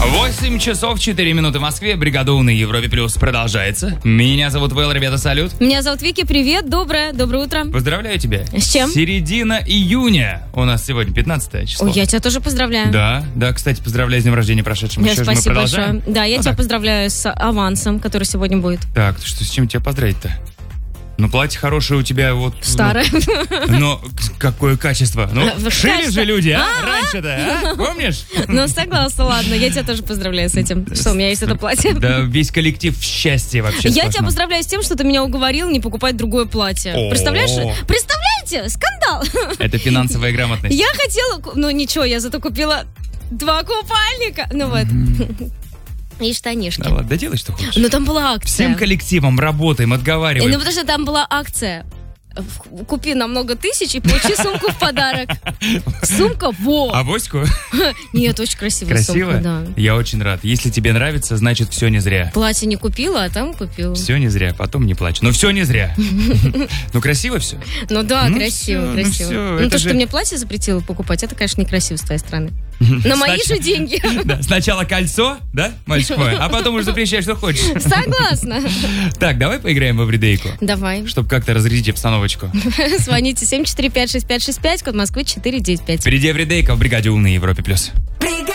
8 часов 4 минуты в Москве. Бригада У на Европе Плюс продолжается. Меня зовут Вэл, ребята, салют. Меня зовут Вики, привет, доброе утро. Поздравляю тебя. С чем? Середина июня. У нас сегодня 15 число. Ой, я тебя тоже поздравляю. Да, кстати, поздравляю с днем рождения прошедшим. Еще же мы Спасибо продолжаем. большое. Да, я тебя поздравляю с авансом, который сегодня будет. Так, что с чем тебя поздравить-то? Ну, платье хорошее у тебя вот... Старое. Но какое качество? Ну, шили качество. же люди, а? Раньше-то, а? Помнишь? Ну, согласна, ладно, я тебя тоже поздравляю с этим, что у меня есть это платье. Да, весь коллектив в счастье вообще. Я тебя поздравляю с тем, что ты меня уговорил не покупать другое платье. Представляешь? Представляете? Скандал! Это финансовая грамотность. Я хотела... Ну, ничего, я зато купила 2 купальника. Ну вот. И штанишки. Да ладно, да делай, что хочешь. Но там была акция. Всем коллективом работаем, отговариваем. Ну, потому что там была акция. Купи на много тысяч и получи сумку в подарок. Сумка, во! Авоську? Нет, очень красивая Красиво? сумка, да. Я очень рад. Если тебе нравится, значит, все не зря. Платье не купила, а там купила. Все не зря, потом не плачь. Но все не зря. Ну, красиво все? Ну да, Ну красиво, всё, красиво. ну всё, Ну это то, же- что мне платье запретила покупать, это, конечно, некрасиво с твоей стороны. На мои же деньги. Да, сначала кольцо, да, мальчик мой, а потом уже запрещаешь, что хочешь. Согласна. Так, давай поиграем в эвридейку, Давай. чтобы как-то разрядить обстановочку. Звоните 7456565, код Москвы 495. Впереди эвридейка в бригаде У на Европе Плюс. Бригада!